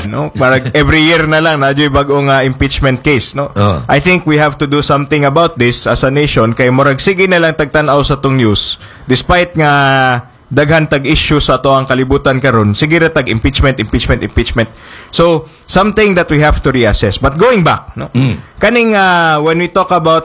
no? Parang every year na lang nadyo'y bagong impeachment case, no? I think we have to do something about this as a nation kay murag sige na lang tagtanaw sa tong news despite nga daghan tag issue sa to ang kalibutan karon, sige ra tag impeachment. So something that we have to reassess. But going back, no? Kaning when we talk about